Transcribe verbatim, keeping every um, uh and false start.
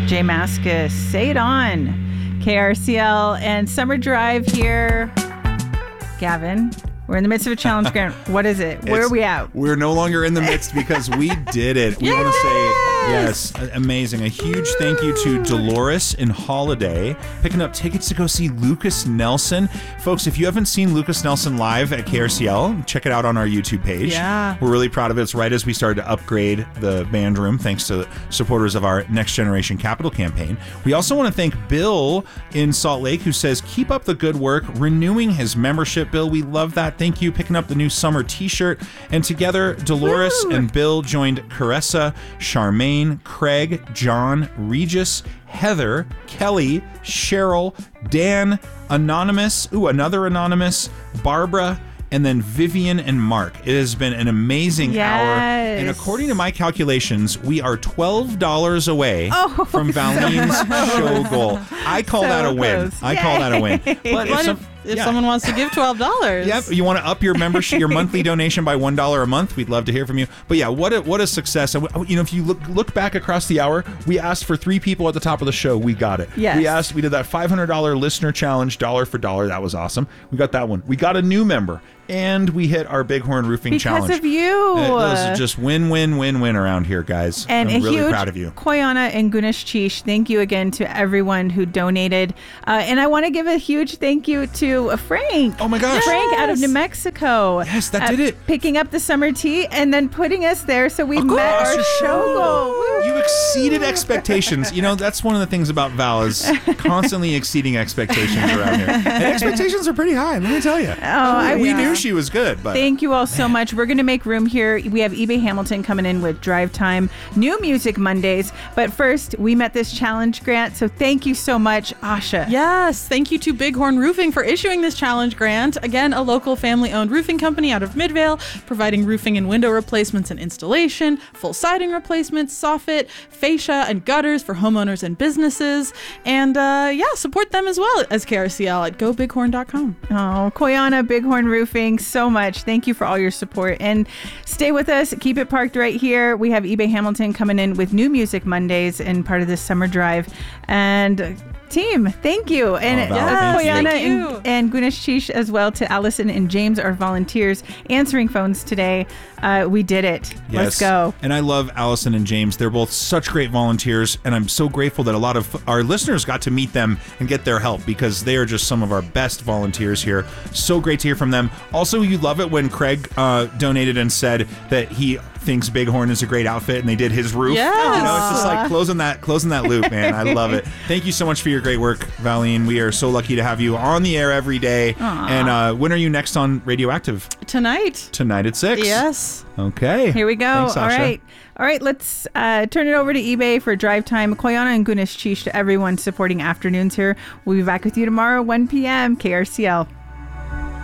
Jay Mascis, Say It On, K R C L, and Summer Drive here. Gavin, we're in the midst of a challenge grant. What is it? Where It's, are we at? We're no longer in the midst because we did it. We yes! want to say, yes, amazing. A huge thank you to Dolores and Holiday picking up tickets to go see Lucas Nelson. Folks, if you haven't seen Lucas Nelson live at K R C L, check it out on our YouTube page. Yeah. We're really proud of it. It's right as we started to upgrade the band room, thanks to supporters of our Next Generation Capital campaign. We also want to thank Bill in Salt Lake, who says, keep up the good work, renewing his membership. Bill, we love that. Thank you. Picking up the new summer t-shirt. And together, Dolores Woo! and Bill joined Caressa, Charmaine, Craig, John, Regis, Heather, Kelly, Cheryl, Dan, Anonymous, ooh, another Anonymous, Barbara, and then Vivian and Mark. It has been an amazing yes. hour. And according to my calculations, we are twelve dollars away oh, from Valeen's so show goal. I call so that a win. close. I Yay. call that a win. But What if, if, some, if yeah. someone wants to give twelve dollars? Yep, you want to up your membership, your monthly donation by one dollar a month? We'd love to hear from you. But yeah, what a what a success! And you know, if you look look back across the hour, we asked for three people at the top of the show. We got it. Yes. We asked. We did that five hundred dollar listener challenge, dollar for dollar. That was awesome. We got that one. We got a new member, and we hit our Bighorn Roofing because challenge. Because of you. Uh, those are just win win win win around here, guys. And I'm a really huge proud of you. Koyana and Gunesh Chish, thank you again to everyone who donated. Uh, and I want to give a huge thank you to uh, Frank. Oh my gosh. Frank out of New Mexico. Yes, that uh, did it. Picking up the summer tea and then putting us there so we Of met our course. show goal. You exceeded expectations. You know, that's one of the things about Val is constantly exceeding expectations around here. And expectations are pretty high, let me tell you. Oh, I, we yeah. knew she was good, but Thank you all so much. We're going to make room here. We have eBay Hamilton coming in with Drive Time, new music Mondays. But first, we met this challenge grant. So thank you so much, Asha. Yes, thank you to Bighorn Roofing for issuing this challenge grant. Again, a local family-owned roofing company out of Midvale, providing roofing and window replacements and installation, full siding replacements, soffit, fascia, and gutters for homeowners and businesses. And uh, yeah, support them as well as K R C L at go bighorn dot com. Oh, Koyana, Bighorn Roofing, so much. Thank you for all your support. And stay with us. Keep it parked right here. We have eBay Hamilton coming in with new music Mondays and part of this summer drive. And uh, team, thank you. And oh, Val, uh, thank Koyana you. and, and Gunesh Chish as well, to Allison and James, our volunteers, answering phones today. Uh, we did it. Yes. Let's go. And I love Allison and James. They're both such great volunteers, and I'm so grateful that a lot of our listeners got to meet them and get their help because they are just some of our best volunteers here. So great to hear from them. Also, you love it when Craig uh, donated and said that he thinks Bighorn is a great outfit and they did his roof. Yes. You know, it's just like closing that closing that loop, man. I love it. Thank you so much for your great work, Valeen. We are so lucky to have you on the air every day. Aww. And uh, when are you next on Radioactive? Tonight. Tonight at six. Yes. Okay. Here we go. Thanks, All Asha. right. All right, let's uh, turn it over to eBay for Drive Time. Koyana and Gunesh Chish, to everyone supporting afternoons here. We'll be back with you tomorrow, one p.m. K R C L.